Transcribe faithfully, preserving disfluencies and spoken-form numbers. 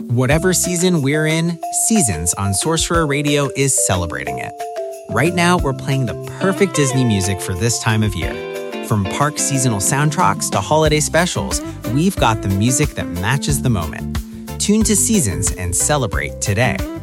Whatever season we're in, Seasons on Sorcerer Radio is celebrating it. Right now, we're playing the perfect Disney music for this time of year. From park seasonal soundtracks to holiday specials, we've got the music that matches the moment. Tune to Seasons and celebrate today.